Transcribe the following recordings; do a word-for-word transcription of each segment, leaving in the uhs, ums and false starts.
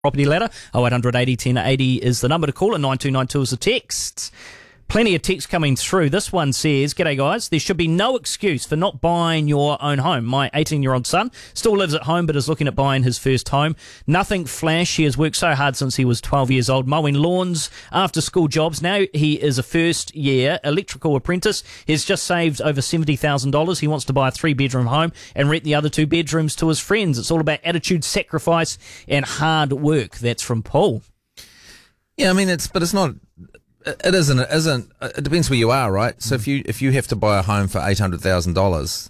Property Ladder. oh eight hundred eighty ten eighty is the number to call, and nine two nine two is the text. Plenty of text coming through. This one says, "G'day guys, there should be no excuse for not buying your own home. My eighteen-year-old son still lives at home but is looking at buying his first home. Nothing flash. He has worked so hard since he was twelve years old, mowing lawns, after-school jobs. Now he is a first-year electrical apprentice. He's just saved over seventy thousand dollars. He wants to buy a three-bedroom home and rent the other two bedrooms to his friends. It's all about attitude, sacrifice, and hard work." That's from Paul. Yeah, I mean, it's but it's not... It isn't. It isn't. It depends where you are, right? So if you if you have to buy a home for eight hundred thousand dollars,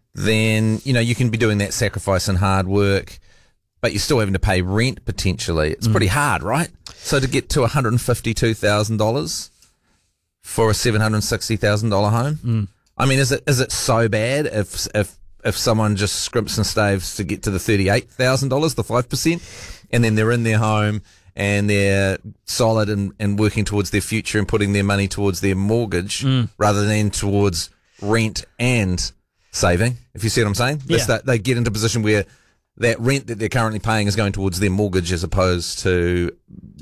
then you know you can be doing that sacrifice and hard work, but you're still having to pay rent potentially. It's mm. pretty hard, right? So to get to one hundred and fifty two thousand dollars for a seven hundred sixty thousand dollar home, mm. I mean, is it is it so bad if if if someone just scrimps and staves to get to the thirty eight thousand dollars, the five percent, and then they're in their home and they're solid and, and working towards their future and putting their money towards their mortgage mm. rather than towards rent and saving, if you see what I'm saying? Yeah. That they get into a position where that rent that they're currently paying is going towards their mortgage as opposed to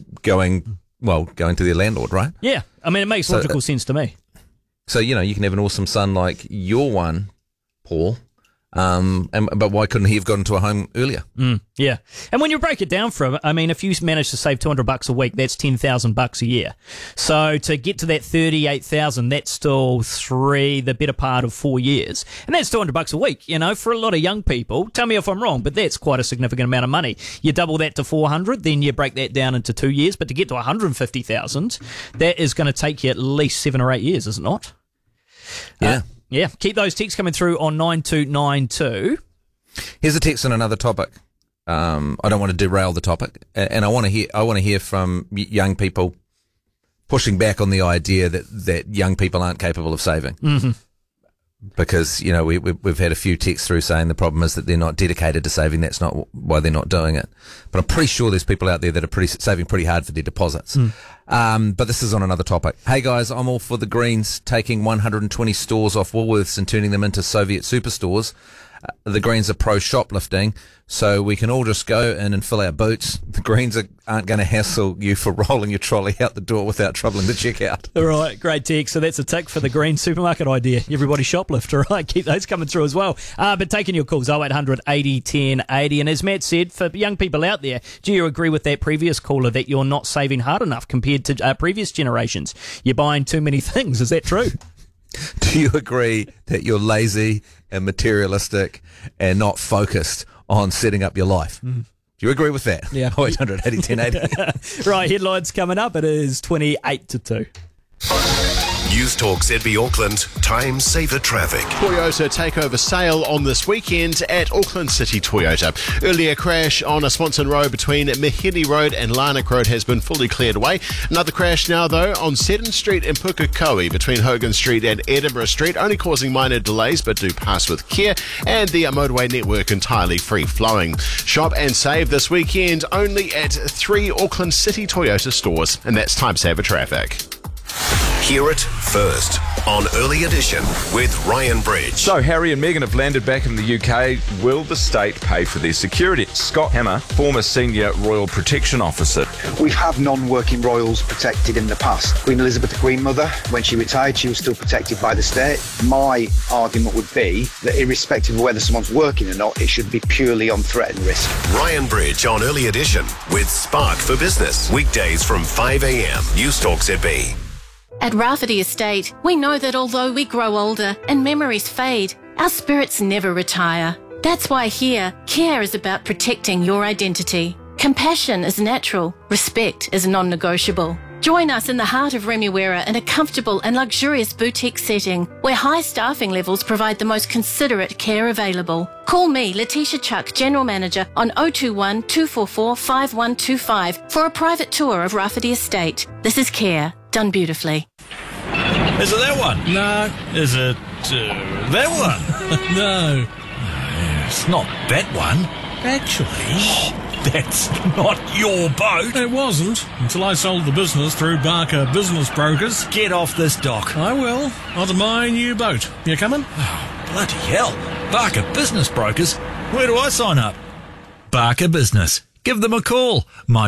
going, well, going to their landlord, right? Yeah, I mean, it makes so, logical uh, sense to me. So, you know, you can have an awesome son like your one, Paul, Um, and, but why couldn't he have gotten to a home earlier? Mm, yeah. And when you break it down from, I mean, if you manage to save two hundred bucks a week, that's ten thousand bucks a year. So to get to that thirty-eight thousand, that's still three, the better part of four years. And that's two hundred bucks a week, you know, for a lot of young people. Tell me if I'm wrong, but that's quite a significant amount of money. You double that to four hundred, then you break that down into two years. But to get to one hundred fifty thousand, that is going to take you at least seven or eight years, is it not? Yeah. Uh, Yeah, keep those texts coming through on nine two nine two. Here's a text on another topic. Um, I don't want to derail the topic, and I want to hear. I want to hear from young people pushing back on the idea that, that young people aren't capable of saving. Mm-hmm. Because you know we, we we've had a few texts through saying the problem is that they're not dedicated to saving. That's not why they're not doing it. But I'm pretty sure there's people out there that are pretty saving pretty hard for their deposits. Mm. Um, but this is on another topic. Hey guys, I'm all for the Greens taking one hundred twenty stores off Woolworths and turning them into Soviet superstores. Uh, the Greens are pro shoplifting, so we can all just go in and fill our boots. The Greens are, aren't going to hassle you for rolling your trolley out the door without troubling the checkout. All right, great text. So that's a tick for the Green supermarket idea. Everybody shoplift, all right? Keep those coming through as well. Uh, but taking your calls, oh eight hundred eighty ten eighty. And as Matt said, for young people out there, do you agree with that previous caller that you're not saving hard enough compared to uh, previous generations? You're buying too many things. Is that true? Do you agree that you're lazy and materialistic and not focused on setting up your life? Mm. Do you agree with that? Yeah. oh eight hundred eighty ten eighty. Right, headlines coming up. It is twenty-eight to two. News Talk Z B Auckland, time saver traffic. Toyota takeover sale on this weekend at Auckland City Toyota. Earlier crash on a Swanson Road between Mahini Road and Larnac Road has been fully cleared away. Another crash now though on Seddon Street in Pukekohe between Hogan Street and Edinburgh Street, only causing minor delays but do pass with care, and the motorway network entirely free flowing. Shop and save this weekend only at three Auckland City Toyota stores, and that's time saver traffic. Hear it first on Early Edition with Ryan Bridge. So Harry and Meghan have landed back in the U K. Will the state pay for their security? Scott Hammer, former senior royal protection officer. We have non-working royals protected in the past. Queen Elizabeth, the Queen Mother, when she retired, she was still protected by the state. My argument would be that irrespective of whether someone's working or not, it should be purely on threat and risk. Ryan Bridge on Early Edition with Spark for Business. Weekdays from five a.m. News Talk Z B. At Rafferty Estate, we know that although we grow older and memories fade, our spirits never retire. That's why here, care is about protecting your identity. Compassion is natural, respect is non-negotiable. Join us in the heart of Remuera in a comfortable and luxurious boutique setting where high staffing levels provide the most considerate care available. Call me, Letitia Chuck, General Manager, on oh two one, two four four, five one two five for a private tour of Rafferty Estate. This is care, done beautifully. Is it that one? No. Is it uh, that one? No. It's not that one. Actually... That's not your boat. It wasn't, until I sold the business through Barker Business Brokers. Get off this dock. I will. Onto my new boat. You coming? Oh, bloody hell. Barker Business Brokers? Where do I sign up? Barker Business. Give them a call. My